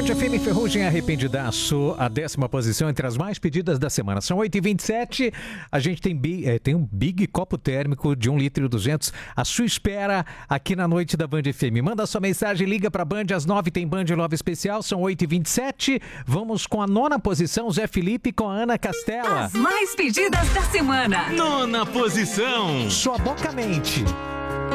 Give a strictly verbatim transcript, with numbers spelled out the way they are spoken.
Band F M Ferrugem Arrependidaço, a décima posição entre as mais pedidas da semana. São oito e vinte e sete, a gente tem, bi, é, tem um big copo térmico de um litro e duzentos à sua espera aqui na noite da Band F M. Manda sua mensagem, liga pra Band, às nove tem Band Love Especial, são oito e vinte e sete. Vamos com a nona posição, Zé Felipe com a Ana Castela. As mais pedidas da semana. Nona posição. Sua boca mente.